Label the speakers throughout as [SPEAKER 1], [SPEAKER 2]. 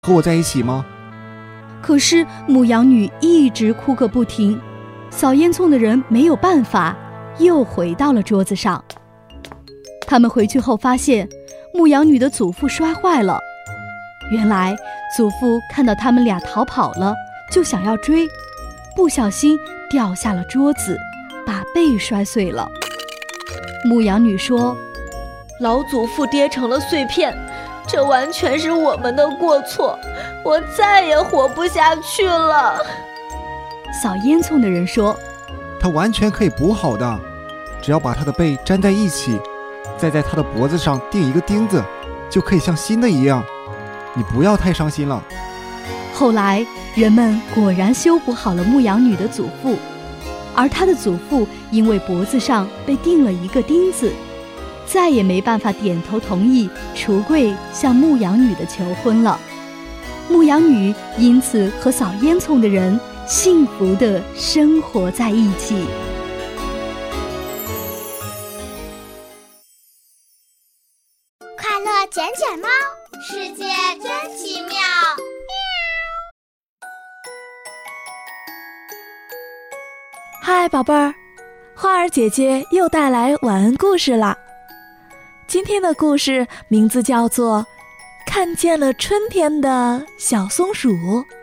[SPEAKER 1] 和我在一起吗？
[SPEAKER 2] 可是牧羊女一直哭个不停，扫烟囱的人没有办法，又回到了桌子上。他们回去后发现，牧羊女的祖父摔坏了。原来祖父看到他们俩逃跑了，就想要追，不小心掉下了桌子，把背摔碎了。牧羊女说：
[SPEAKER 3] 老祖父跌成了碎片，这完全是我们的过错，我再也活不下去了。
[SPEAKER 2] 扫烟囱的人说：
[SPEAKER 1] 他完全可以补好的，只要把他的背粘在一起，再在他的脖子上钉一个钉子，就可以像新的一样。你不要太伤心了。
[SPEAKER 2] 后来人们果然修补好了牧羊女的祖父，而他的祖父因为脖子上被钉了一个钉子，再也没办法点头同意橱柜向牧羊女的求婚了。牧羊女因此和扫烟囱的人幸福地生活在一起。
[SPEAKER 4] 快乐卷卷猫，世界真奇妙。
[SPEAKER 5] 嗨，宝贝儿，花儿姐姐又带来晚安故事啦。今天的故事名字叫做《看见了春天的小松鼠》。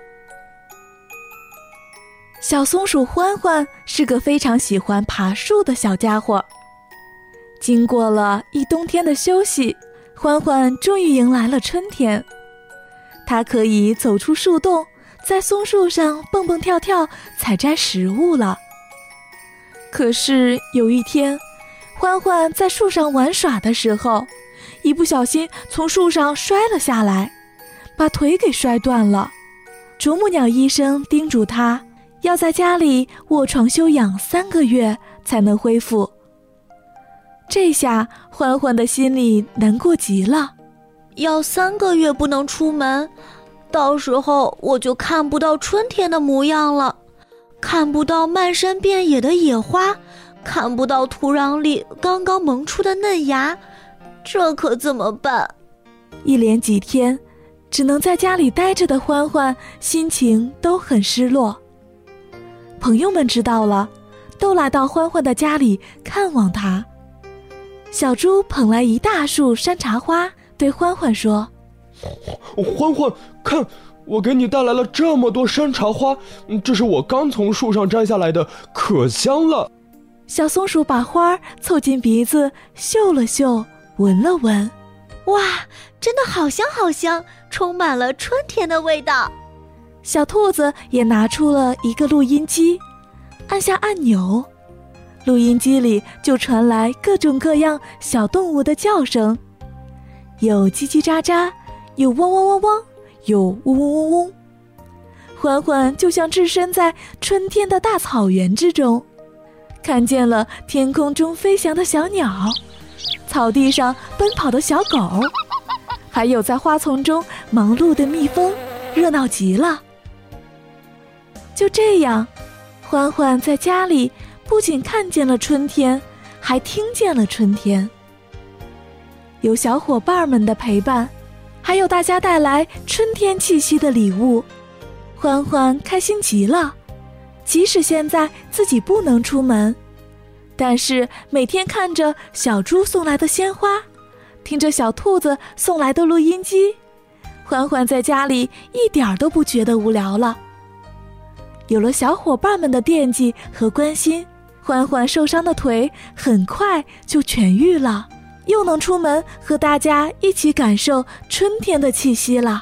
[SPEAKER 5] 小松鼠欢欢是个非常喜欢爬树的小家伙。经过了一冬天的休息，欢欢终于迎来了春天。它可以走出树洞，在松树上蹦蹦跳跳，采摘食物了。可是有一天，欢欢在树上玩耍的时候，一不小心从树上摔了下来，把腿给摔断了。啄木鸟医生叮嘱他，要在家里卧床休养3个月才能恢复。这下欢欢的心里难过极了。
[SPEAKER 3] 要3个月不能出门，到时候我就看不到春天的模样了，看不到漫山遍野的野花，看不到土壤里刚刚萌出的嫩芽，这可怎么办？
[SPEAKER 5] 一连几天只能在家里待着的欢欢心情都很失落。朋友们知道了，都来到欢欢的家里看望他。小猪捧来一大束山茶花，对欢欢说：
[SPEAKER 6] 欢欢，看，我给你带来了这么多山茶花，这是我刚从树上摘下来的，可香了。
[SPEAKER 5] 小松鼠把花凑近鼻子嗅了嗅，闻了闻，
[SPEAKER 3] 哇，真的好香好香，充满了春天的味道。
[SPEAKER 5] 小兔子也拿出了一个录音机，按下按钮，录音机里就传来各种各样小动物的叫声，有叽叽喳喳，有汪汪汪汪，有嗡嗡嗡嗡。欢欢就像置身在春天的大草原之中，看见了天空中飞翔的小鸟，草地上奔跑的小狗，还有在花丛中忙碌的蜜蜂，热闹极了。就这样，欢欢在家里不仅看见了春天，还听见了春天。有小伙伴们的陪伴，还有大家带来春天气息的礼物，欢欢开心极了。即使现在自己不能出门，但是每天看着小猪送来的鲜花，听着小兔子送来的录音机，欢欢在家里一点都不觉得无聊了。有了小伙伴们的惦记和关心，欢欢受伤的腿很快就痊愈了，又能出门和大家一起感受春天的气息了。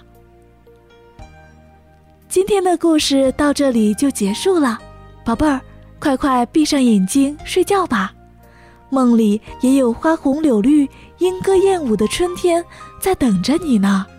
[SPEAKER 5] 今天的故事到这里就结束了，宝贝儿，快快闭上眼睛睡觉吧。梦里也有花红柳绿、莺歌燕舞的春天在等着你呢。